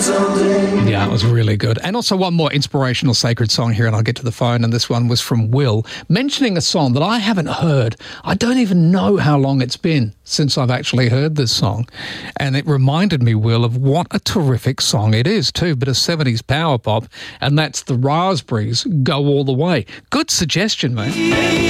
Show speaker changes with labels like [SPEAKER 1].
[SPEAKER 1] Yeah, it was really good. And also one more inspirational sacred song here, and I'll get to the phone, and this one was from Will, mentioning a song that I haven't heard. I don't even know how long it's been since I've actually heard this song. And it reminded me, Will, of what a terrific song it is too, but a 70s power pop, and that's the Raspberries' Go All The Way. Good suggestion, mate.